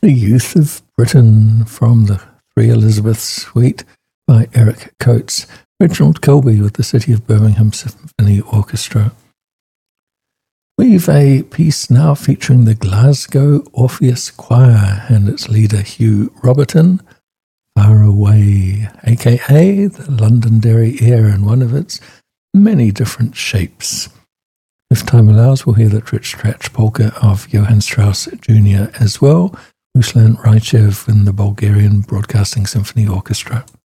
The Youth of Britain from the Three Elizabeths Suite by Eric Coates. Reginald Kilby with the City of Birmingham Symphony Orchestra. We've a piece now featuring the Glasgow Orpheus Choir and its leader Hugh Roberton, Far Away, aka the Londonderry Air in one of its many different shapes. If time allows, we'll hear the Tritch Tratch polka of Johann Strauss Jr. as well, Ruslan Raichev in the Bulgarian Broadcasting Symphony Orchestra.